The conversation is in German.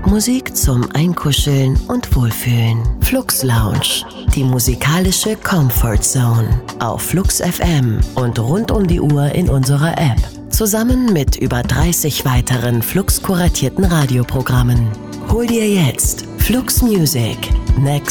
Musik zum Einkuscheln und Wohlfühlen. Flux Lounge, die musikalische Comfort Zone. Auf Flux FM und rund um die Uhr in unserer App. Zusammen mit über 30 weiteren Flux kuratierten Radioprogrammen. Hol dir jetzt Flux Music. Next